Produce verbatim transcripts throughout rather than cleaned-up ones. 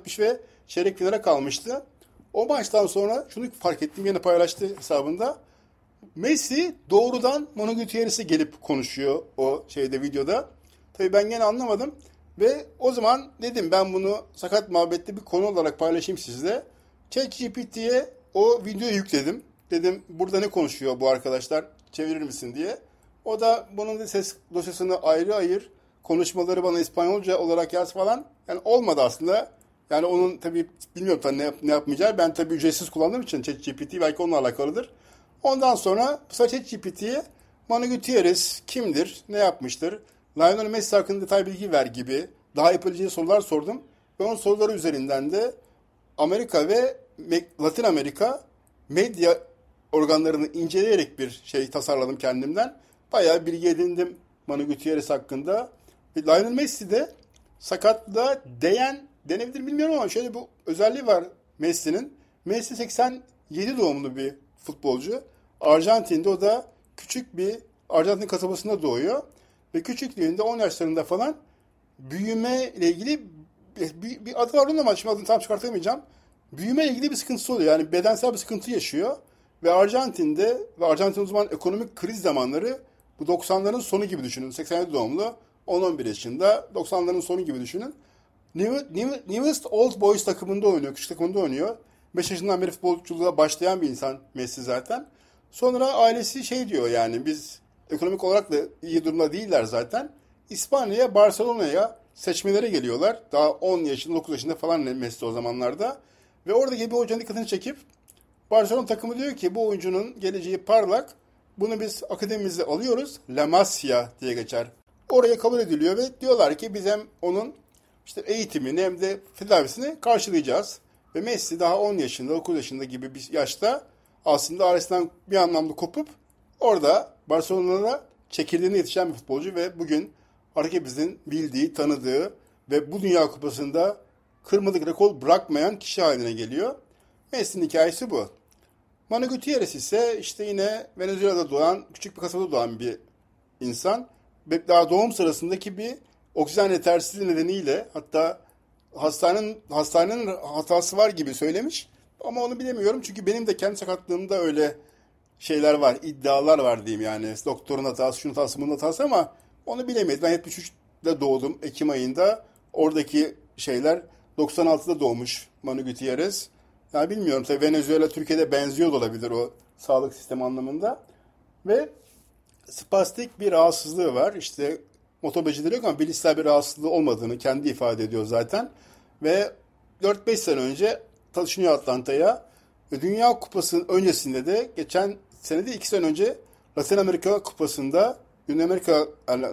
etmiş ve çeyrek finale kalmıştı. O maçtan sonra şunu fark ettim, yine paylaştı hesabında. Messi doğrudan Manu Gutierrez'e gelip konuşuyor o şeyde, videoda. Tabii ben gene anlamadım. Ve o zaman dedim ben bunu sakat muhabbette bir konu olarak paylaşayım sizle. ChatGPT'ye o videoyu yükledim. Dedim burada ne konuşuyor bu arkadaşlar, çevirir misin diye. O da bunun ses dosyasını ayrı ayır, konuşmaları bana İspanyolca olarak yaz falan. Yani olmadı aslında. Yani onun tabii bilmiyorum tabii ne, yap, ne yapmayacağı. Ben tabii ücretsiz kullandığım için ChatGPT belki onunla alakalıdır. Ondan sonra ChatGPT'ye Manu Gutierrez kimdir, ne yapmıştır, Lionel Messi hakkında detay bilgi ver gibi daha yapıcı sorular sordum. Ve onun soruları üzerinden de Amerika ve Latin Amerika medya organlarını inceleyerek bir şey tasarladım kendimden. Bayağı bilgi edindim Manu Gutierrez hakkında. Ve Lionel Messi de sakatlığa değen denebilir bilmiyorum ama şöyle bir özelliği var Messi'nin. Messi seksen yedi doğumlu bir futbolcu. Arjantin'de, o da küçük bir Arjantin kasabasında doğuyor. Ve küçüklüğünde on yaşlarında falan büyüme ile ilgili bir, bir adı var onun ama şimdi adını tam çıkartamayacağım. Büyüme ile ilgili bir sıkıntısı oluyor. Yani bedensel bir sıkıntı yaşıyor. Ve Arjantin'de ve Arjantin o zaman ekonomik kriz zamanları, bu doksanların sonu gibi düşünün. seksen yedi doğumlu, on on bir yaşında, doksanların sonu gibi düşünün. New, New, Newest Old Boys takımında oynuyor, küçük takımında oynuyor. beş yaşından beri futbolculuğa başlayan bir insan Messi zaten. Sonra ailesi şey diyor, yani biz ekonomik olarak da iyi durumda değiller zaten. İspanya'ya, Barcelona'ya seçmelere geliyorlar. Daha on yaşında, dokuz yaşında falan Messi o zamanlarda. Ve oradaki bir hocanın dikkatini çekip Barcelona takımı diyor ki bu oyuncunun geleceği parlak. Bunu biz akademimize alıyoruz. La Masia diye geçer. Oraya kabul ediliyor ve diyorlar ki biz hem onun işte eğitimini hem de tedavisini karşılayacağız. Ve Messi daha on yaşında, dokuz yaşında gibi bir yaşta aslında ailesinden bir anlamda kopup orada Barcelona'da çekirdeğine yetişen bir futbolcu ve bugün herkesin bildiği, tanıdığı ve bu Dünya Kupası'nda kırmadık rekor bırakmayan kişi haline geliyor. Messi'nin hikayesi bu. Manu Gutierrez ise işte yine Venezuela'da doğan, küçük bir kasabada doğan bir insan. Ve daha doğum sırasındaki bir oksijen yetersizliği nedeniyle, hatta hastanenin, hastanenin hatası var gibi söylemiş. Ama onu bilemiyorum çünkü benim de kendi sakatlığımda öyle şeyler var, iddialar var diyeyim yani. Doktorun hatası, şunun hatası, bunun hatası ama onu bilemeyiz. Ben yetmiş üçte doğdum, Ekim ayında. Oradaki şeyler doksan altıda doğmuş Manu Gutierrez. Yani bilmiyorum tabii Venezuela Türkiye'de benziyor da olabilir o sağlık sistemi anlamında. Ve spastik bir rahatsızlığı var. İşte motobecileri yok ama bilişsel bir rahatsızlığı olmadığını kendi ifade ediyor zaten. Ve dört beş sene önce taşınıyor Atlanta'ya. Ve Dünya Kupası'nın öncesinde de geçen senede iki sene önce Latin Amerika Kupası'nda, Güney Amerika, yani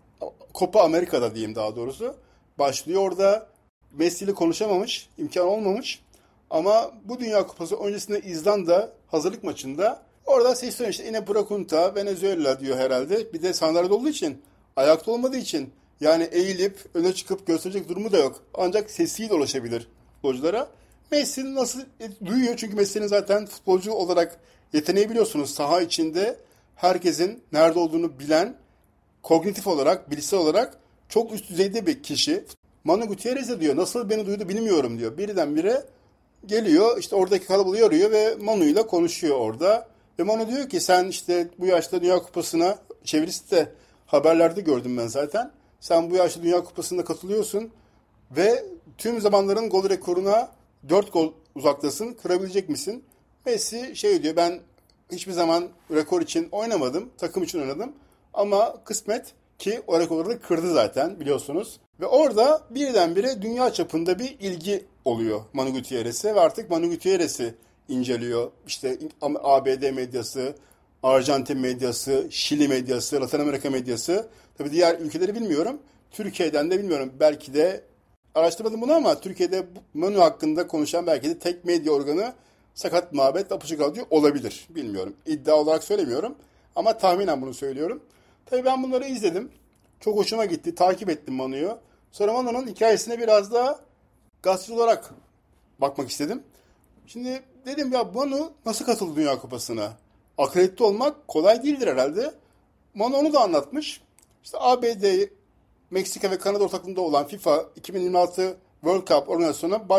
Copa Amerika'da diyeyim daha doğrusu, başlıyor. Orada Messi ile konuşamamış, imkan olmamış. Ama bu Dünya Kupası öncesinde İzlanda hazırlık maçında orada seçiyor işte yine Brakunta, Venezuela diyor herhalde. Bir de sandalyede olduğu için, ayakta olmadığı için yani eğilip öne çıkıp gösterecek durumu da yok. Ancak sesiyle ulaşabilir futbolculara. Messi nasıl e, duyuyor çünkü Messi'nin zaten futbolcu olarak yeteneği biliyorsunuz. Saha içinde herkesin nerede olduğunu bilen, kognitif olarak, bilişsel olarak çok üst düzeyde bir kişi. Manu Gutierrez de diyor nasıl beni duydu bilmiyorum diyor. Birdenbire geliyor işte oradaki kalabalığı arıyor ve Manu ile konuşuyor orada. Ve Manu diyor ki sen işte bu yaşta Dünya Kupası'na, çevirisi de haberlerde gördüm ben zaten. Sen bu yaşta Dünya Kupası'nda katılıyorsun ve tüm zamanların gol rekoruna dört gol uzaktasın. Kırabilecek misin? Messi şey diyor, ben hiçbir zaman rekor için oynamadım. Takım için oynadım. Ama kısmet ki o rekorları da kırdı zaten biliyorsunuz. Ve orada birdenbire dünya çapında bir ilgi oluyor Manu Gutierrez'e ve artık Manu Gutierrez'i inceliyor. İşte A B D medyası, Arjantin medyası, Şili medyası, Latin Amerika medyası. Tabii diğer ülkeleri bilmiyorum. Türkiye'den de bilmiyorum. Belki de araştırmadım bunu ama Türkiye'de Manu hakkında konuşan belki de tek medya organı Sakat Muhabbet Apaçık Radyo olabilir. Bilmiyorum. İddia olarak söylemiyorum. Ama tahminen bunu söylüyorum. Tabii ben bunları izledim. Çok hoşuma gitti. Takip ettim Manu'yu. Sonra Manu'nun hikayesine biraz daha gazeteci olarak bakmak istedim. Şimdi dedim ya Manu nasıl katıldı Dünya Kupası'na? Akredite olmak kolay değildir herhalde. Manu onu da anlatmış. İşte A B D, Meksika ve Kanada ortaklığında olan FIFA iki bin yirmi altı World Cup organizasyonuna